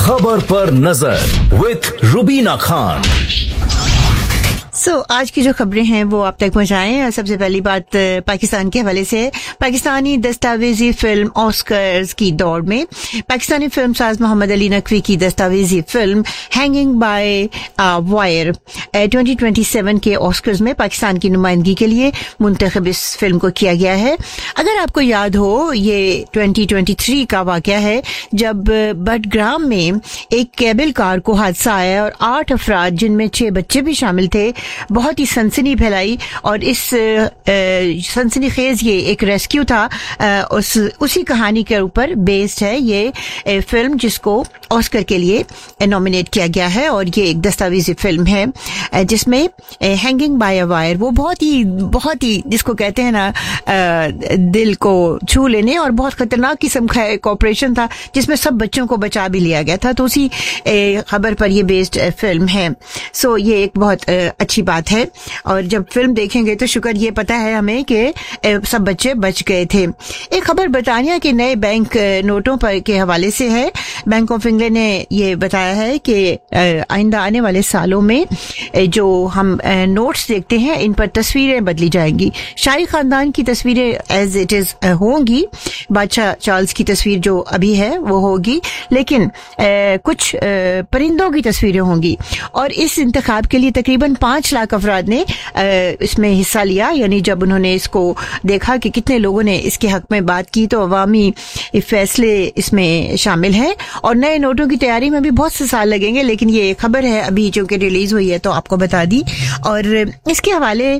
खबर पर नजर विद रुबीना खान। आज की जो खबरें हैं वो आप तक पहुंचाएं। सबसे पहली बात पाकिस्तान के हवाले से। पाकिस्तानी दस्तावेजी फिल्म ऑस्कर्स की दौड़ में पाकिस्तानी फिल्म साज मोहम्मद अली नकवी की दस्तावेजी फिल्म हैंगिंग बाय वायर 2027 के ऑस्कर्स में पाकिस्तान की नुमाइंदगी के लिए मुंतखब इस फिल्म को किया गया है। अगर आपको याद हो, ये 2023 का वाकया है जब बडग्राम में एक केबल कार को हादसा आया और 8 अफराद जिनमें 6 बच्चे भी शामिल थे, बहुत ही सनसनी फैलाई। और इस सनसनीखेज ये एक रेस्क्यू था, उसी कहानी के ऊपर बेस्ड है ये फिल्म, जिसको ऑस्कर के लिए नॉमिनेट किया गया है। और ये एक दस्तावेजी फिल्म है जिसमें हैंगिंग बाय अ वायर, वो बहुत ही जिसको कहते हैं ना दिल को छू लेने, और बहुत खतरनाक किस्म का एक ऑपरेशन था जिसमें सब बच्चों को बचा भी लिया गया था। तो उसी खबर पर ये बेस्ड फिल्म है। ये एक बहुत अच्छी बात है। और जब फिल्म देखेंगे तो शुक्र ये पता है हमें कि सब बच्चे बच गए थे। एक खबर बरतानिया के नए बैंक नोटों पर के हवाले से है। बैंक ऑफ इंग्लैंड ने ये बताया है कि आइंदा आने वाले सालों में जो हम नोट्स देखते हैं, इन पर तस्वीरें बदली जाएंगी। शाही खानदान की तस्वीरें एज इट इज होंगी, बादशाह चार्ल्स की तस्वीर जो अभी है वो होगी, लेकिन कुछ परिंदों की तस्वीरें होंगी। और इस इंतखाब के लिए तकरीबन 5 लाख अफराद ने इसमें हिस्सा लिया। यानी जब उन्होंने इसको देखा कि कितने लोगों ने इसके हक में बात की, तो अवामी फैसले इसमें शामिल हैं। और नए नोटों की तैयारी में भी बहुत से साल लगेंगे, लेकिन ये खबर है अभी चूंकि रिलीज हुई है तो आपको बता दी। और इसके हवाले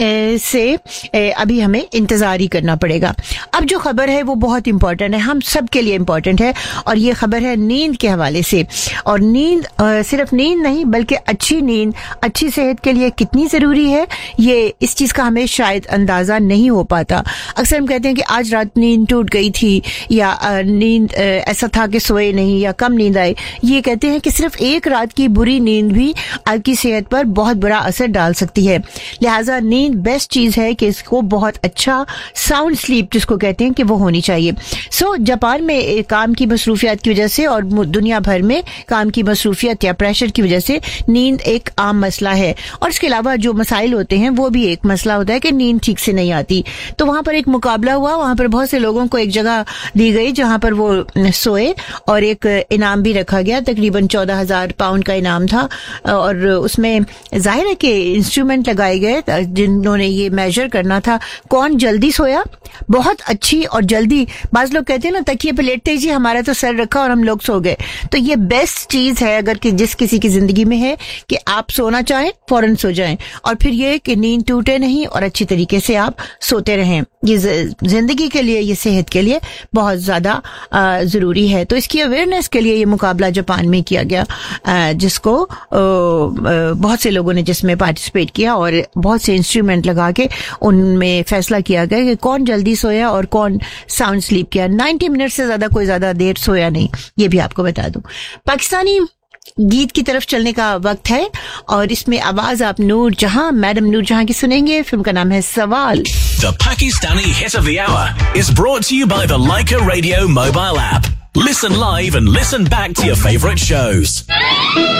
से अभी हमें इंतजार ही करना पड़ेगा। अब जो खबर है वो बहुत इंपॉर्टेंट है, हम सब के लिए इंपॉर्टेंट है, और ये खबर है नींद के हवाले से। और नींद सिर्फ नींद नहीं बल्कि अच्छी नींद अच्छी सेहत के लिए कितनी जरूरी है, ये इस चीज का हमें शायद अंदाजा नहीं हो पाता। अक्सर हम कहते हैं कि आज रात नींद टूट गई थी, या नींद ऐसा था कि सोए नहीं, या कम नींद आई। ये कहते हैं कि सिर्फ एक रात की बुरी नींद भी आपकी सेहत पर बहुत बुरा असर डाल सकती है। लिहाजा नींद बेस्ट चीज है कि इसको बहुत अच्छा साउंड स्लीप जिसको कहते हैं कि वो होनी चाहिए। जापान में काम की मसरूफियत की वजह से और दुनिया भर में काम की मसरूफियत या प्रेशर की वजह से नींद एक आम मसला है। और इसके अलावा जो मसाइल होते हैं वो भी एक मसला होता है कि नींद ठीक से नहीं आती। तो वहां पर एक मुकाबला हुआ, वहां पर बहुत से लोगों को एक जगह दी गई जहां पर वो सोए, और एक इनाम भी रखा गया। तकरीबन 14,000 पाउंड का इनाम था। और उसमें जाहिर है कि इंस्ट्रूमेंट लगाए गए जिन्होंने ये मेजर करना था कौन जल्दी सोया, बहुत अच्छी और जल्दी। बाज लोग कहते हैं ना, तकिए पे लेटते ही हमारा तो सर रखा और हम लोग सो गए। तो ये बेस्ट चीज है अगर कि जिस किसी की जिंदगी में है कि आप सोना चाहें फौरन सो जाएं, और फिर ये कि नींद टूटे नहीं और अच्छी तरीके से आप सोते रहें। ये जिंदगी के लिए, ये सेहत के लिए बहुत ज्यादा जरूरी है। तो इसकी अवेयरनेस के लिए ये मुकाबला जापान में किया गया, जिसको बहुत से लोगों ने जिसमें पार्टिसिपेट किया, और बहुत से इंस्ट्रूमेंट लगा के उनमें फैसला किया गया कि कौन जल्दी सोया और कौन साउंड स्लीप किया। 90 मिनट से ज्यादा कोई ज्यादा देर सोया नहीं, ये भी आपको बता दूं। पाकिस्तानी गीत की तरफ चलने का वक्त है, और इसमें आवाज आप मैडम नूर जहां की सुनेंगे। फिल्म का नाम है सवाल। The Pakistani hit of the hour is brought to you by the Leica Radio mobile app. Listen live and listen back to your favorite shows.